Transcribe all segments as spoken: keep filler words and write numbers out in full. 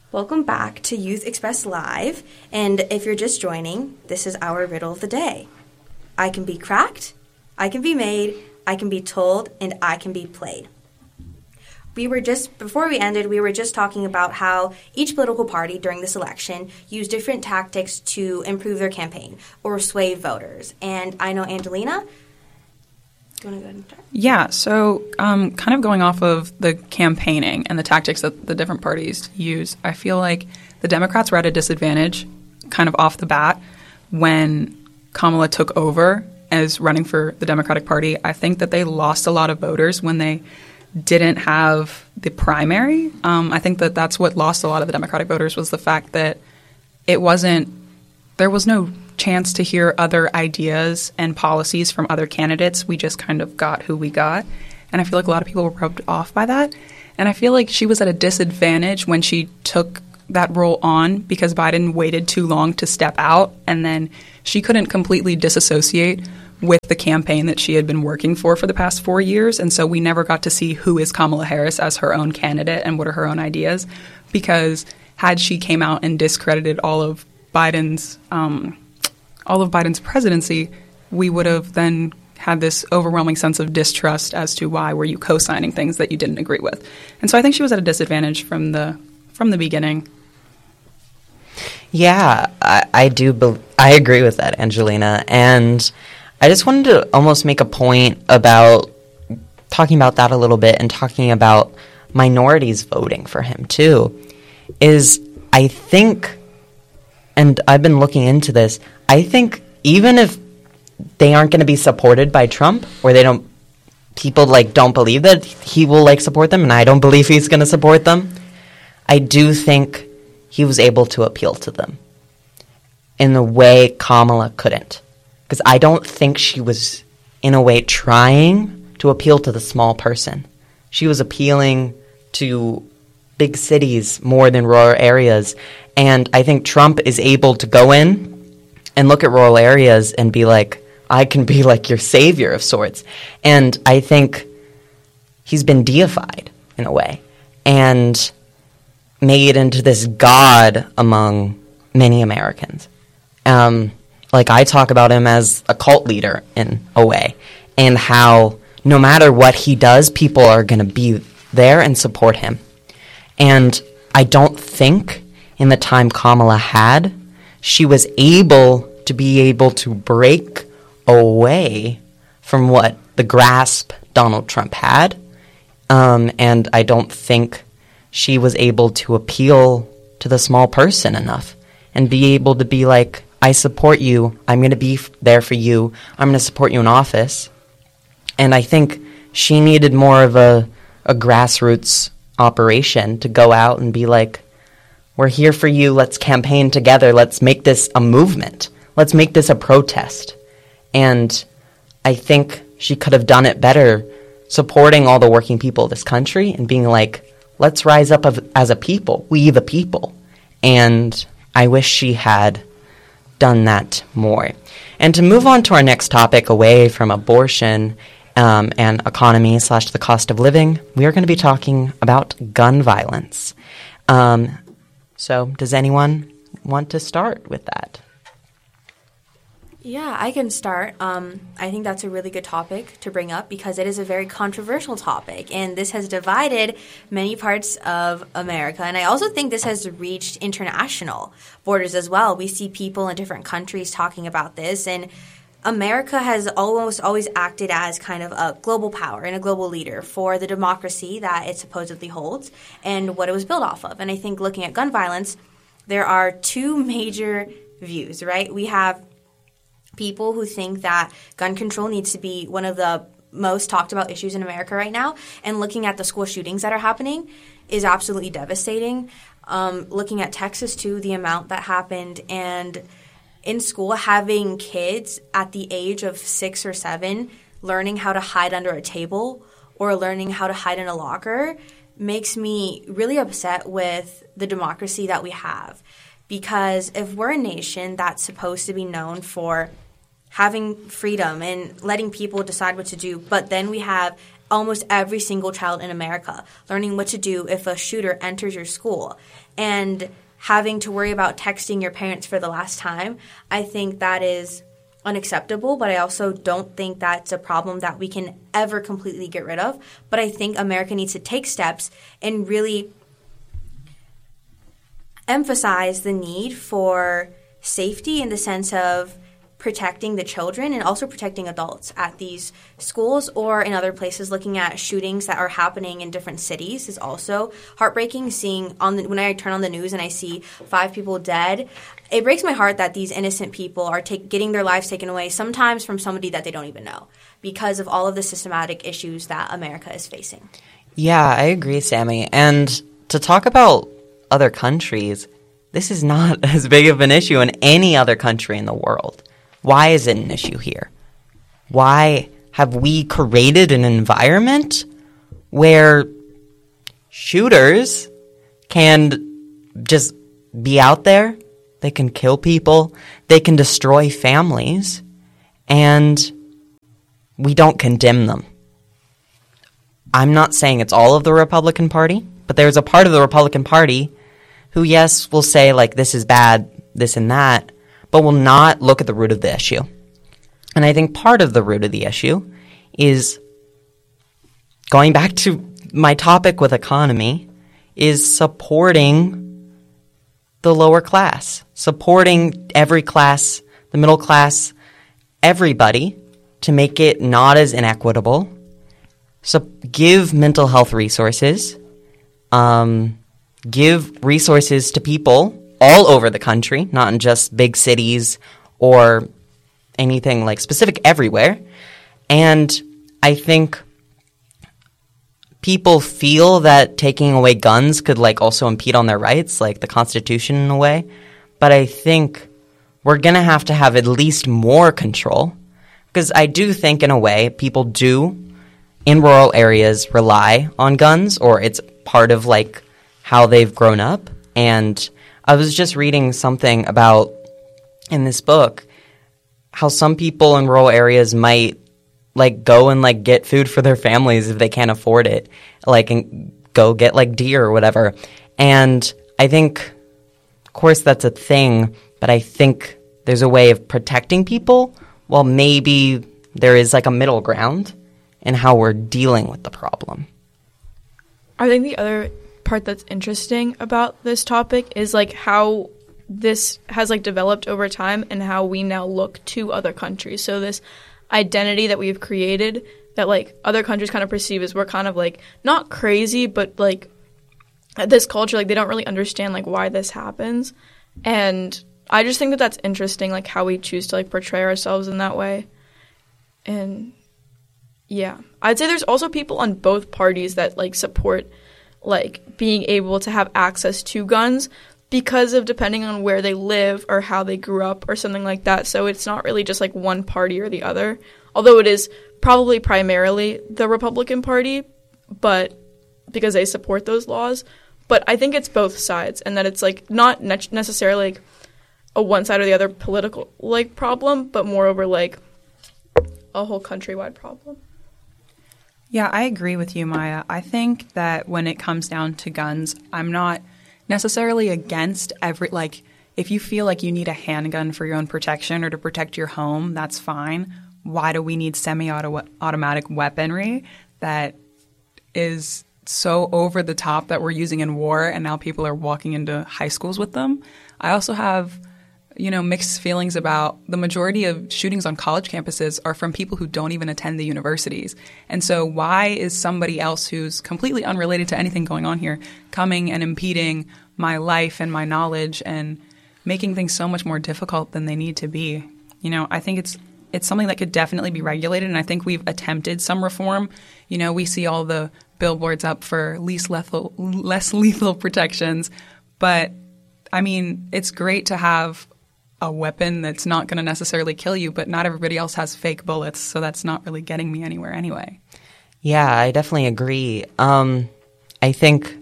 Welcome back to Youth Express Live, and if you're just joining, this is our riddle of the day. I can be cracked, I can be made, I can be told, and I can be played. We were just, before we ended, we were just talking about how each political party during this election used different tactics to improve their campaign or sway voters. And I know, Angelina, do you want to go ahead and start? Yeah, so um, kind of going off of the campaigning and the tactics that the different parties use, I feel like the Democrats were at a disadvantage kind of off the bat when Kamala took over as running for the Democratic Party. I think that they lost a lot of voters when they didn't have the primary. Um, I think that that's what lost a lot of the Democratic voters was the fact that it wasn't – there was no chance to hear other ideas and policies from other candidates. We just kind of got who we got. And I feel like a lot of people were rubbed off by that. And I feel like she was at a disadvantage when she took that role on because Biden waited too long to step out, and then she couldn't completely disassociate with the campaign that she had been working for for the past four years. And so we never got to see who is Kamala Harris as her own candidate and what are her own ideas, because had she came out and discredited all of Biden's um, all of Biden's presidency, we would have then had this overwhelming sense of distrust as to why were you co-signing things that you didn't agree with. And so I think she was at a disadvantage from the from the beginning. Yeah, I, I do. Be- I agree with that, Angelina. And I just wanted to almost make a point about talking about that a little bit and talking about minorities voting for him too. Is I think, and I've been looking into this, I think even if they aren't going to be supported by Trump, or they don't, people like don't believe that he will like support them, and I don't believe he's going to support them, I do think he was able to appeal to them in the way Kamala couldn't. Because I don't think she was, in a way, trying to appeal to the small person. She was appealing to big cities more than rural areas. And I think Trump is able to go in and look at rural areas and be like, I can be like your savior of sorts. And I think he's been deified in a way and made into this god among many Americans. Um, like I talk about him as a cult leader in a way, and how no matter what he does, people are going to be there and support him. And I don't think in the time Kamala had, she was able to be able to break away from what the grasp Donald Trump had. Um, and I don't think she was able to appeal to the small person enough and be able to be like, I support you. I'm going to be f- there for you. I'm going to support you in office. And I think she needed more of a, a grassroots operation to go out and be like, we're here for you. Let's campaign together. Let's make this a movement. Let's make this a protest. And I think she could have done it better supporting all the working people of this country and being like, let's rise up of, as a people, we the people. And I wish she had done that more. And to move on to our next topic, away from abortion um, and economy slash the cost of living, we are going to be talking about gun violence. Um, so does anyone want to start with that? Yeah, I can start. Um, I think that's a really good topic to bring up because it is a very controversial topic, and this has divided many parts of America. And I also think this has reached international borders as well. We see people in different countries talking about this, and America has almost always acted as kind of a global power and a global leader for the democracy that it supposedly holds and what it was built off of. And I think looking at gun violence, there are two major views, right? We have people who think that gun control needs to be one of the most talked about issues in America right now. And looking at the school shootings that are happening is absolutely devastating. Um, looking at Texas, too, the amount that happened. And in school, having kids at the age of six or seven learning how to hide under a table or learning how to hide in a locker makes me really upset with the democracy that we have. Because if we're a nation that's supposed to be known for having freedom and letting people decide what to do, but then we have almost every single child in America, learning what to do if a shooter enters your school, and having to worry about texting your parents for the last time. I think that is unacceptable, but I also don't think that's a problem that we can ever completely get rid of. But I think America needs to take steps and really emphasize the need for safety in the sense of protecting the children and also protecting adults at these schools or in other places. Looking at shootings that are happening in different cities is also heartbreaking. Seeing on the, when I turn on the news and I see five people dead, it breaks my heart that these innocent people are take, getting their lives taken away, sometimes from somebody that they don't even know, because of all of the systematic issues that America is facing. Yeah, I agree, Sammy. And to talk about other countries, this is not as big of an issue in any other country in the world. Why is it an issue here? Why have we created an environment where shooters can just be out there, they can kill people, they can destroy families, and we don't condemn them? I'm not saying it's all of the Republican Party, but there's a part of the Republican Party who, yes, will say, like, this is bad, this and that, but will not look at the root of the issue. And I think part of the root of the issue is, going back to my topic with economy, is supporting the lower class, supporting every class, the middle class, everybody, to make it not as inequitable. So give mental health resources, um, give resources to people all over the country, not in just big cities or anything like specific, everywhere. And I think people feel that taking away guns could like also impede on their rights, like the Constitution in a way. But I think we're going to have to have at least more control, because I do think in a way people do in rural areas rely on guns, or it's part of like how they've grown up. And I was just reading something about, in this book, how some people in rural areas might like go and like get food for their families if they can't afford it, like, and go get like deer or whatever. And I think, of course, that's a thing, but I think there's a way of protecting people while maybe there is like a middle ground in how we're dealing with the problem. I think the other part that's interesting about this topic is like how this has like developed over time and how we now look to other countries. So this identity that we've created that like other countries kind of perceive as we're kind of like not crazy, but like this culture, like they don't really understand like why this happens. And I just think that that's interesting, like how we choose to like portray ourselves in that way. And yeah, I'd say there's also people on both parties that like support like being able to have access to guns because of depending on where they live or how they grew up or something like that. So it's not really just like one party or the other, although it is probably primarily the Republican Party, but because they support those laws. But I think it's both sides, and that it's like not ne- necessarily like a one side or the other political like problem, but moreover like a whole countrywide problem. Yeah, I agree with you, Maya. I think that when it comes down to guns, I'm not necessarily against every, like, if you feel like you need a handgun for your own protection or to protect your home, that's fine. Why do we need semi-automatic weaponry that is so over the top that we're using in war and now people are walking into high schools with them? I also have, you know, mixed feelings about the majority of shootings on college campuses are from people who don't even attend the universities. And so why is somebody else who's completely unrelated to anything going on here coming and impeding my life and my knowledge and making things so much more difficult than they need to be? You know, I think it's it's something that could definitely be regulated, and I think we've attempted some reform. You know, we see all the billboards up for least lethal, less lethal protections, but I mean, it's great to have a weapon that's not going to necessarily kill you, but not everybody else has fake bullets, so that's not really getting me anywhere anyway. Yeah, I definitely agree. Um, I think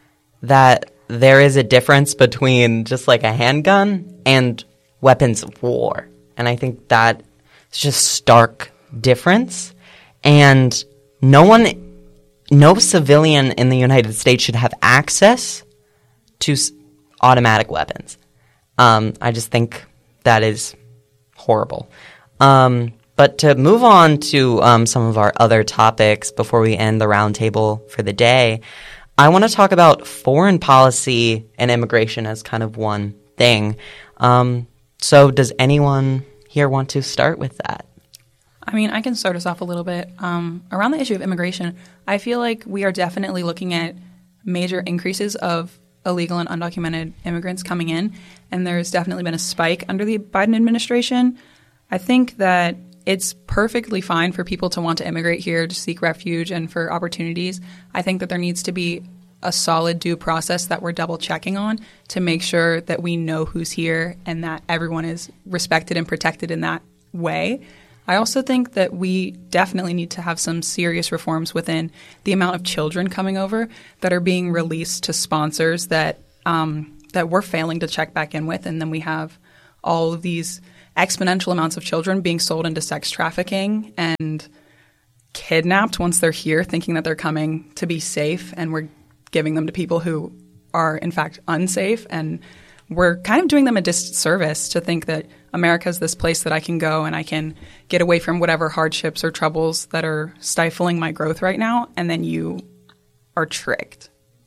that there is a difference between just like a handgun and weapons of war, and I think that it's just stark difference. And no one, no civilian in the United States should have access to s- automatic weapons. Um, I just think that is horrible. Um, but to move on to um, some of our other topics before we end the roundtable for the day, I want to talk about foreign policy and immigration as kind of one thing. Um, so does anyone here want to start with that? I mean, I can start us off a little bit. Um, around the issue of immigration, I feel like we are definitely looking at major increases of illegal and undocumented immigrants coming in, and there's definitely been a spike under the Biden administration. I think that it's perfectly fine for people to want to immigrate here to seek refuge and for opportunities. I think that there needs to be a solid due process that we're double checking on to make sure that we know who's here and that everyone is respected and protected in that way. I also think that we definitely need to have some serious reforms within the amount of children coming over that are being released to sponsors that um, that we're failing to check back in with. And then we have all of these exponential amounts of children being sold into sex trafficking and kidnapped once they're here, thinking that they're coming to be safe, and we're giving them to people who are, in fact, unsafe. And we're kind of doing them a disservice to think that America is this place that I can go and I can get away from whatever hardships or troubles that are stifling my growth right now, and then you are tricked.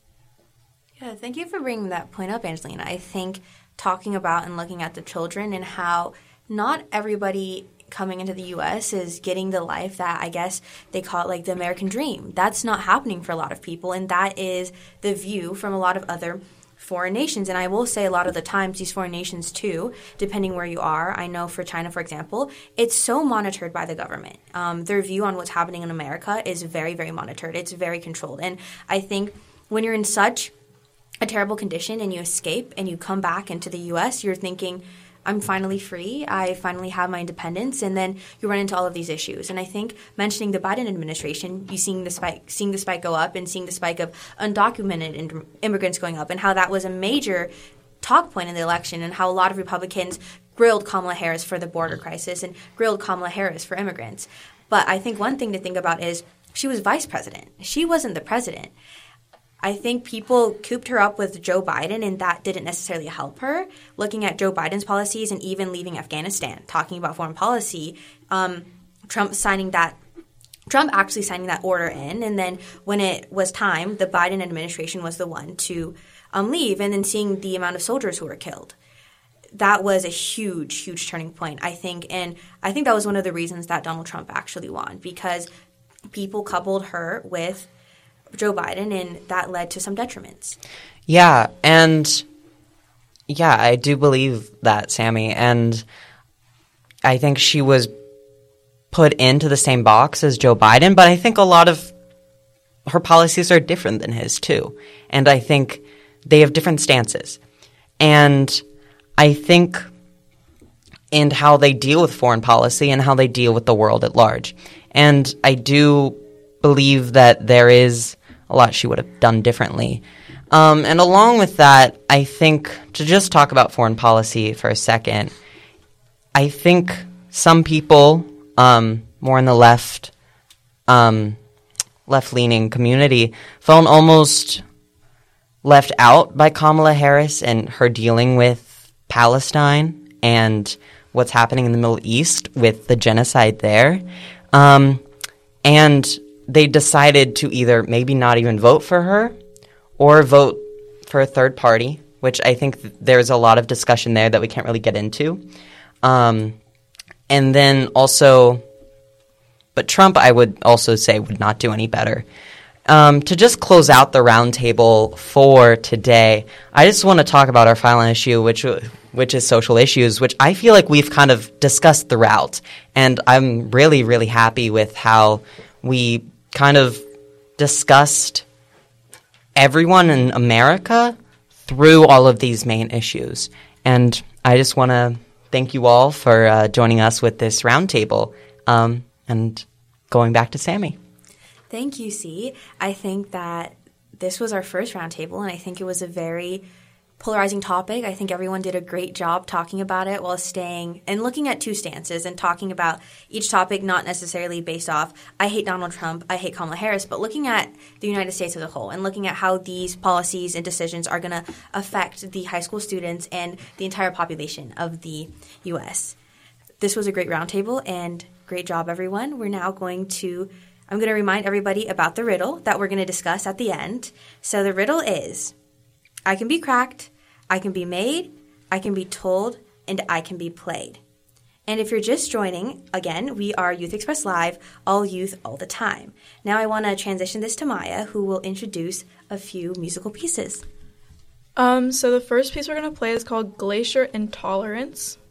Yeah, thank you for bringing that point up, Angelina. I think talking about and looking at the children and how not everybody coming into the U S is getting the life that I guess they call it like the American dream. That's not happening for a lot of people, and that is the view from a lot of other foreign nations. And I will say a lot of the times these foreign nations too, depending where you are, I know for China, for example, it's so monitored by the government. Um, their view on what's happening in America is very, very monitored. It's very controlled. And I think when you're in such a terrible condition and you escape and you come back into the U S, you're thinking, I'm finally free. I finally have my independence. And then you run into all of these issues. And I think mentioning the Biden administration, you seeing the spike, seeing the spike go up and seeing the spike of undocumented in- immigrants going up, and how that was a major talk point in the election, and how a lot of Republicans grilled Kamala Harris for the border crisis and grilled Kamala Harris for immigrants. But I think one thing to think about is she was vice president. She wasn't the president. I think people cooped her up with Joe Biden, and that didn't necessarily help her. Looking at Joe Biden's policies and even leaving Afghanistan, talking about foreign policy, um, Trump signing that, Trump actually signing that order in, and then when it was time, the Biden administration was the one to um, leave, and then seeing the amount of soldiers who were killed. That was a huge, huge turning point, I think, and I think that was one of the reasons that Donald Trump actually won, because people coupled her with Joe Biden, and that led to some detriments. Yeah, and yeah, I do believe that, Sammy, and I think she was put into the same box as Joe Biden, but I think a lot of her policies are different than his too, and I think they have different stances, and I think in how they deal with foreign policy and how they deal with the world at large, and I do believe that there is a lot she would have done differently. Um, and along with that, I think, to just talk about foreign policy for a second, I think some people, um, more in the left, um, left-leaning community, felt almost left out by Kamala Harris and her dealing with Palestine and what's happening in the Middle East with the genocide there. Um, and they decided to either maybe not even vote for her or vote for a third party, which I think th- there's a lot of discussion there that we can't really get into. Um, and then also, but Trump, I would also say, would not do any better. Um, to just close out the roundtable for today, I just want to talk about our final issue, which which is social issues, which I feel like we've kind of discussed throughout. And I'm really, really happy with how we kind of discussed everyone in America through all of these main issues. And I just want to thank you all for uh, joining us with this roundtable. Um, and going back to Sammy. Thank you, C. I think that this was our first roundtable, and I think it was a very polarizing topic. I think everyone did a great job talking about it while staying and looking at two stances and talking about each topic, not necessarily based off, I hate Donald Trump, I hate Kamala Harris, but looking at the United States as a whole and looking at how these policies and decisions are going to affect the high school students and the entire population of the U S. This was a great roundtable, and great job, everyone. We're now going to, I'm going to remind everybody about the riddle that we're going to discuss at the end. So the riddle is, I can be cracked, I can be made, I can be told, and I can be played. And if you're just joining, again, we are Youth Express Live, all youth, all the time. Now I want to transition this to Maya, who will introduce a few musical pieces. Um, so the first piece we're going to play is called Glacier Intolerance.